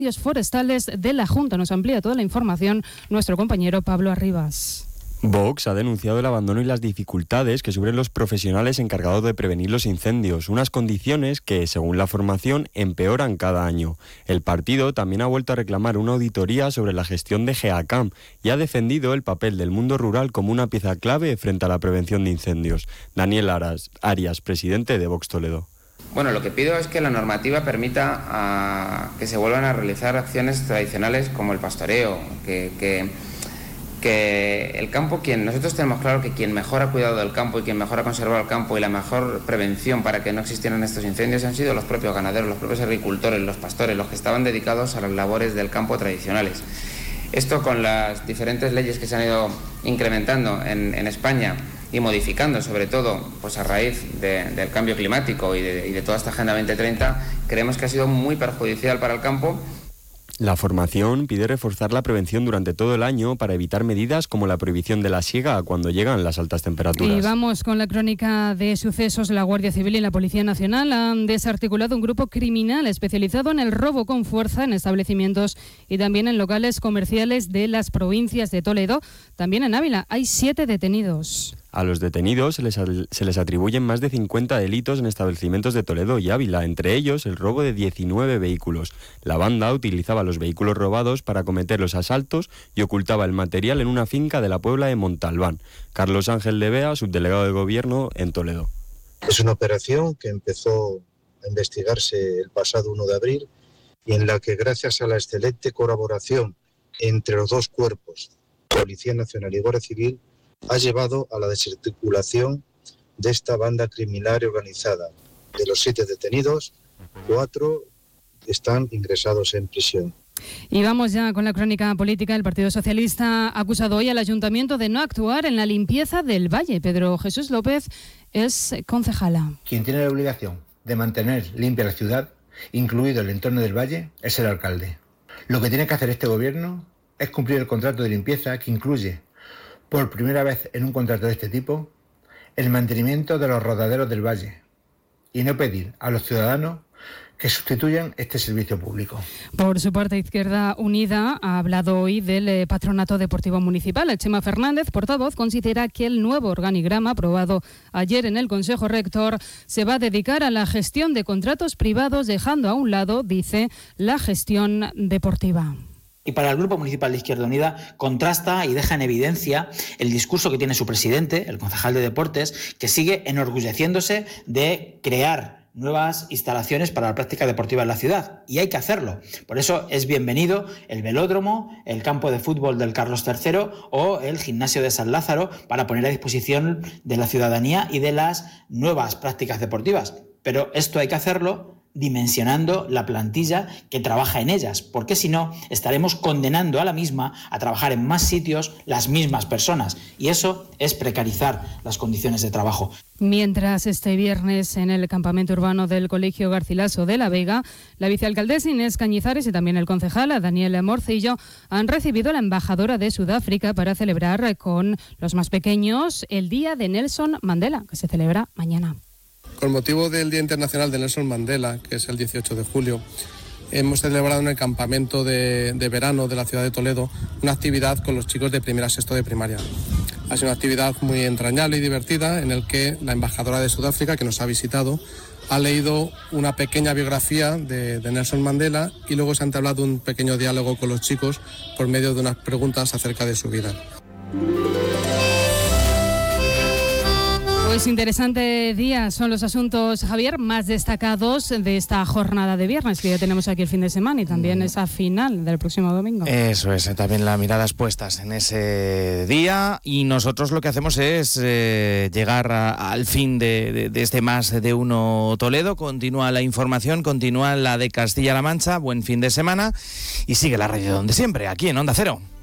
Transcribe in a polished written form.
forestales de la Junta. Nos amplía toda la información nuestro compañero Pablo Arribas. Vox ha denunciado el abandono y las dificultades que sufren los profesionales encargados de prevenir los incendios, unas condiciones que, según la formación, empeoran cada año. El partido también ha vuelto a reclamar una auditoría sobre la gestión de GEACAM y ha defendido el papel del mundo rural como una pieza clave frente a la prevención de incendios. Daniel Arias, presidente de Vox Toledo. Bueno, lo que pido es que la normativa permita que se vuelvan a realizar acciones tradicionales como el pastoreo, que el campo, nosotros tenemos claro que quien mejor ha cuidado del campo y quien mejor ha conservado el campo y la mejor prevención para que no existieran estos incendios han sido los propios ganaderos, los propios agricultores, los pastores, los que estaban dedicados a las labores del campo tradicionales. Esto, con las diferentes leyes que se han ido incrementando en España y modificando, sobre todo pues a raíz del cambio climático y de toda esta Agenda 2030, creemos que ha sido muy perjudicial para el campo. La formación pide reforzar la prevención durante todo el año para evitar medidas como la prohibición de la siega cuando llegan las altas temperaturas. Y vamos con la crónica de sucesos. La Guardia Civil y la Policía Nacional han desarticulado un grupo criminal especializado en el robo con fuerza en establecimientos y también en locales comerciales de las provincias de Toledo. También en Ávila hay 7 detenidos. A los detenidos se les atribuyen más de 50 delitos en establecimientos de Toledo y Ávila, entre ellos el robo de 19 vehículos. La banda utilizaba los vehículos robados para cometer los asaltos y ocultaba el material en una finca de la Puebla de Montalbán. Carlos Ángel de Bea, subdelegado de Gobierno en Toledo. Es una operación que empezó a investigarse el pasado 1 de abril y en la que, gracias a la excelente colaboración entre los dos cuerpos, Policía Nacional y Guardia Civil, ha llevado a la desarticulación de esta banda criminal organizada. De los 7 detenidos, 4 están ingresados en prisión. Y vamos ya con la crónica política. El Partido Socialista ha acusado hoy al Ayuntamiento de no actuar en la limpieza del Valle. Pedro Jesús López es concejala. Quien tiene la obligación de mantener limpia la ciudad, incluido el entorno del Valle, es el alcalde. Lo que tiene que hacer este gobierno es cumplir el contrato de limpieza que incluye, por primera vez en un contrato de este tipo, el mantenimiento de los rodaderos del Valle y no pedir a los ciudadanos que sustituyan este servicio público. Por su parte, Izquierda Unida ha hablado hoy del Patronato Deportivo Municipal. Chema Fernández, portavoz, considera que el nuevo organigrama aprobado ayer en el Consejo Rector se va a dedicar a la gestión de contratos privados, dejando a un lado, dice, la gestión deportiva. Y para el Grupo Municipal de Izquierda Unida contrasta y deja en evidencia el discurso que tiene su presidente, el concejal de Deportes, que sigue enorgulleciéndose de crear nuevas instalaciones para la práctica deportiva en la ciudad, y hay que hacerlo. Por eso es bienvenido el velódromo, el campo de fútbol del Carlos III o el gimnasio de San Lázaro para poner a disposición de la ciudadanía y de las nuevas prácticas deportivas. Pero esto hay que hacerlo dimensionando la plantilla que trabaja en ellas, porque si no estaremos condenando a la misma a trabajar en más sitios las mismas personas, y eso es precarizar las condiciones de trabajo. Mientras este viernes en el campamento urbano del Colegio Garcilaso de La Vega, la vicealcaldesa Inés Cañizares y también el concejal Daniel Morcillo han recibido a la embajadora de Sudáfrica para celebrar con los más pequeños el Día de Nelson Mandela, que se celebra mañana. Con motivo del Día Internacional de Nelson Mandela, que es el 18 de julio, hemos celebrado en el campamento de verano de la ciudad de Toledo una actividad con los chicos de primera a sexto de primaria. Ha sido una actividad muy entrañable y divertida en la que la embajadora de Sudáfrica, que nos ha visitado, ha leído una pequeña biografía de Nelson Mandela y luego se ha entablado un pequeño diálogo con los chicos por medio de unas preguntas acerca de su vida. Pues interesante día son los asuntos, Javier, más destacados de esta jornada de viernes, que ya tenemos aquí el fin de semana y también esa final del próximo domingo. Eso es, también las miradas puestas en ese día, y nosotros lo que hacemos es llegar al fin de este Más de Uno Toledo. Continúa la información, continúa la de Castilla-La Mancha, buen fin de semana y sigue la radio donde siempre, aquí en Onda Cero.